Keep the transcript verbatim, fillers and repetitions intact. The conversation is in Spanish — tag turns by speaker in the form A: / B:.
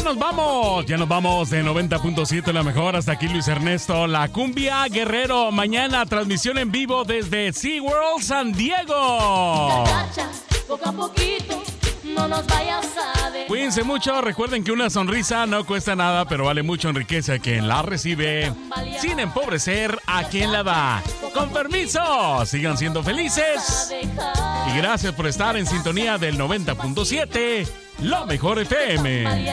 A: nos vamos. Ya nos vamos de noventa punto siete La Mejor. Hasta aquí Luis Ernesto, la cumbia Guerrero. Mañana transmisión en vivo desde SeaWorld San Diego.
B: Poco a poquito, no nos vayas a dejar.
A: Cuídense mucho. Recuerden que una sonrisa no cuesta nada, pero vale mucho, enriquece a quien la recibe, sin empobrecer a quien la da. Con permiso, sigan siendo felices. Y gracias por estar en sintonía del noventa punto siete La Mejor F M.